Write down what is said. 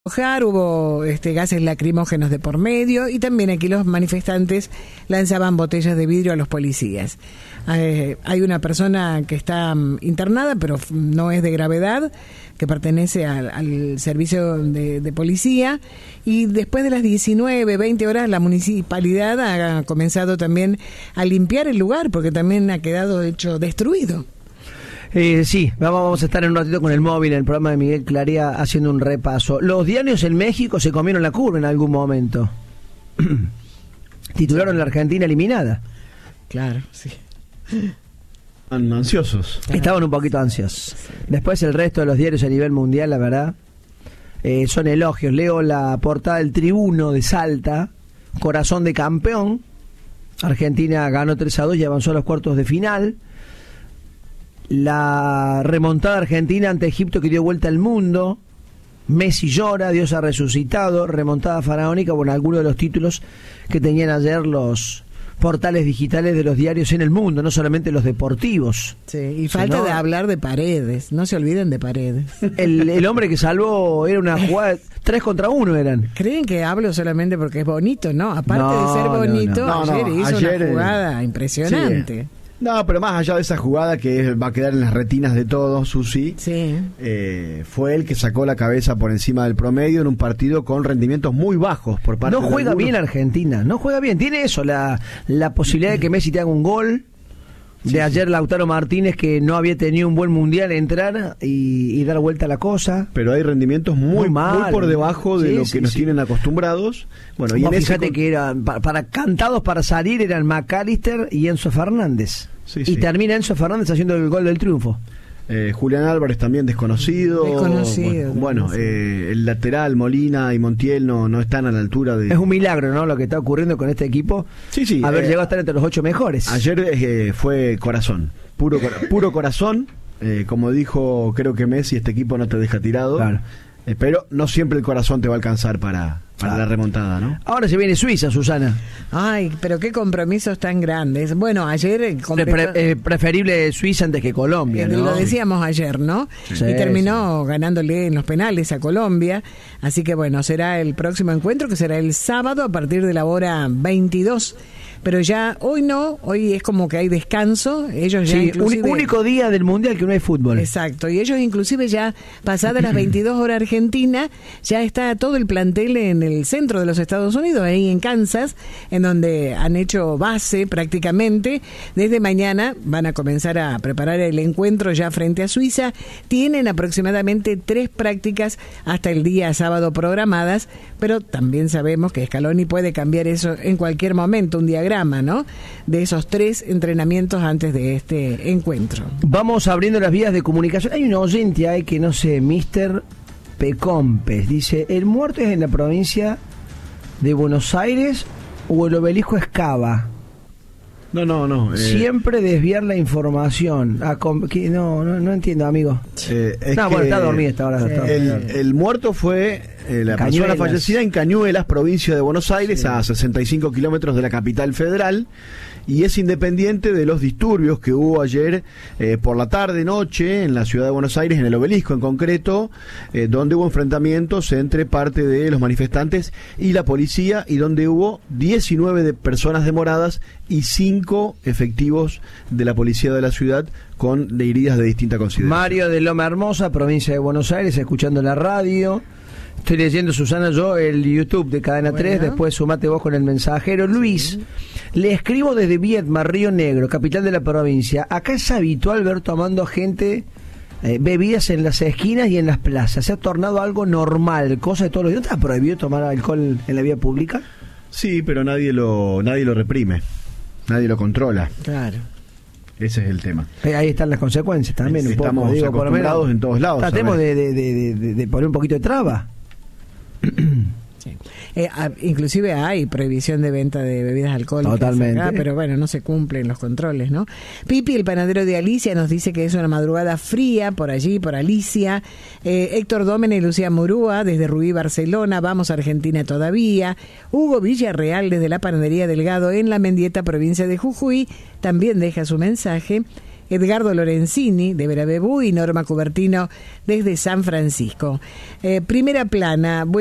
Hubo gases lacrimógenos de por medio y también aquí los manifestantes lanzaban botellas de vidrio a los policías. Hay una persona que está internada, pero no es de gravedad, que pertenece al servicio de policía, y después de las 19, 20 horas la municipalidad ha comenzado también a limpiar el lugar porque también ha quedado hecho destruido. Sí, vamos a estar en un ratito con el móvil en el programa de Miguel Claría haciendo un repaso. Los diarios en México se comieron la curva en algún momento. Titularon la Argentina eliminada. Claro, sí. Estaban ansiosos. Estaban un poquito ansiosos. Después el resto de los diarios a nivel mundial, la verdad, son elogios. Leo la portada del Tribuno de Salta, corazón de campeón. Argentina ganó 3-2 y avanzó a los cuartos de final. La remontada argentina ante Egipto que dio vuelta al mundo. Messi llora, Dios ha resucitado. Remontada faraónica, bueno, algunos de los títulos que tenían ayer los portales digitales de los diarios en el mundo, no solamente los deportivos. Sí, y falta de hablar de Paredes, no se olviden de Paredes. El hombre que salvó era una jugada, 3 contra 1 eran. ¿Creen que hablo solamente porque es bonito? No, aparte de ser bonito, ayer hizo una jugada impresionante. Sí. No, pero más allá de esa jugada que va a quedar en las retinas de todos, Susi, sí. Fue el que sacó la cabeza por encima del promedio en un partido con rendimientos muy bajos por parte de No juega algunos. bien Argentina, no juega bien. Tiene eso, la posibilidad de que Messi te haga un gol. De ayer Lautaro Martínez, que no había tenido un buen mundial, entrar y dar vuelta a la cosa. Pero hay rendimientos muy por debajo de lo que nos tienen acostumbrados. Bueno, y fíjate que eran cantados para salir eran McAllister y Enzo Fernández. Y termina Enzo Fernández haciendo el gol del triunfo. Julián Álvarez también desconocido. Bueno, el lateral Molina y Montiel no están a la altura de... Es un milagro, ¿no? Lo que está ocurriendo con este equipo. Sí. Haber llegado a estar entre los 8 mejores. Ayer fue corazón, puro corazón. Como dijo, creo que Messi, este equipo no te deja tirado. Claro. Pero no siempre el corazón te va a alcanzar para la remontada, ¿no? Ahora se viene Suiza, Susana. Ay, pero qué compromisos tan grandes. Bueno, ayer... preferible Suiza antes que Colombia, ¿no? Lo decíamos ayer, ¿no? Sí, y terminó ganándole en los penales a Colombia. Así que bueno, será el próximo encuentro, que será el sábado a partir de la hora 22. Pero ya hoy no, hoy es como que hay descanso. Ellos ya inclusive... único día del Mundial que no hay fútbol. Exacto, y ellos inclusive ya pasadas las 22 horas Argentina, ya está todo el plantel en el centro de los Estados Unidos, ahí en Kansas, en donde han hecho base prácticamente. Desde mañana van a comenzar a preparar el encuentro ya frente a Suiza. Tienen aproximadamente 3 prácticas hasta el día sábado programadas, pero también sabemos que Scaloni puede cambiar eso en cualquier momento, un diagrama, ¿no? De esos 3 entrenamientos antes de este encuentro. Vamos abriendo las vías de comunicación. Hay un oyente que no sé, Mr. Pecompes, dice: ¿el muerto es en la provincia de Buenos Aires o el obelisco es Cava? No. Siempre desviar la información. No entiendo, amigo. Está dormido esta hora. El muerto fue la persona fallecida en Cañuelas, provincia de Buenos Aires, a 65 kilómetros de la capital federal, y es independiente de los disturbios que hubo ayer por la tarde-noche en la ciudad de Buenos Aires, en el obelisco en concreto, donde hubo enfrentamientos entre parte de los manifestantes y la policía, y donde hubo 19 personas demoradas y 5 efectivos de la policía de la ciudad con heridas de distinta consideración. Mario de Loma Hermosa, provincia de Buenos Aires, escuchando la radio. Estoy leyendo, Susana, yo el YouTube de Cadena 3, después sumate vos con el mensajero. Luis, le escribo desde Viedma, Río Negro, capital de la provincia. Acá es habitual ver tomando gente bebidas en las esquinas y en las plazas. Se ha tornado algo normal, cosa de todos los días. ¿No está prohibido tomar alcohol en la vía pública? Sí, pero nadie lo reprime, nadie lo controla. Claro. Ese es el tema. Ahí están las consecuencias también. Estamos acostumbrados en todos lados. Tratemos de poner un poquito de traba. Sí. Inclusive hay prohibición de venta de bebidas alcohólicas. Totalmente. Acá, pero bueno, no se cumplen los controles, ¿no? Pipi, el panadero de Alicia, nos dice que es una madrugada fría por allí, por Alicia. Héctor Dómene y Lucía Murúa desde Rubí, Barcelona. Vamos a Argentina todavía. Hugo Villarreal desde la panadería Delgado en La Mendieta, provincia de Jujuy, también deja su mensaje. Edgardo Lorenzini de Verabebú y Norma Cubertino desde San Francisco. Primera plana.